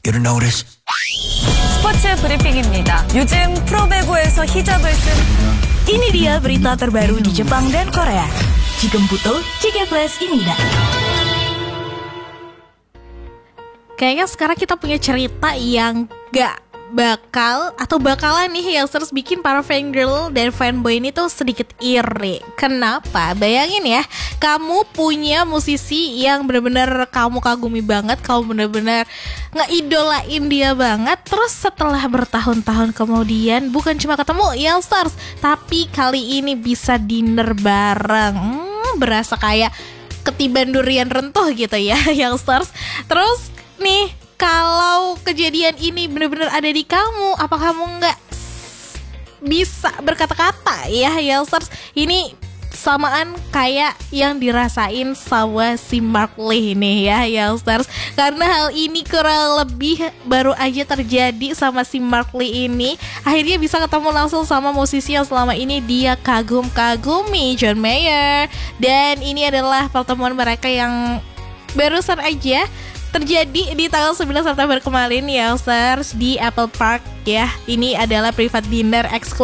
You don't notice? 스포츠 브리핑입니다. 요즘 프로배구에서 히잡을 쓴 Ini dia berita terbaru di Jepang dan Korea. Jigem Flash Imida. Kayaknya sekarang kita punya cerita yang gak bakalan nih yang terus bikin para fangirl dan fanboy ini tuh sedikit iri. Kenapa? Bayangin ya, kamu punya musisi yang benar-benar kamu kagumi banget, kamu benar-benar ngeidolain dia banget. Terus setelah bertahun-tahun kemudian bukan cuma ketemu Youngsters, tapi kali ini bisa dinner bareng. Berasa kayak ketiban durian rentuh gitu ya Youngsters. Terus nih, kalau kejadian ini benar-benar ada di kamu, apa kamu nggak bisa berkata-kata ya Youngsters? Ini samaan kayak yang dirasain sama si Mark Lee ini ya Youngsters. Karena hal ini kurang lebih baru aja terjadi sama si Mark Lee ini. Akhirnya bisa ketemu langsung sama musisi yang selama ini dia kagumi, John Mayer. Dan ini adalah pertemuan mereka yang barusan aja terjadi di tanggal 9 September kemarin Youngsters di Apple Park ya. Ini adalah private dinner eksklusif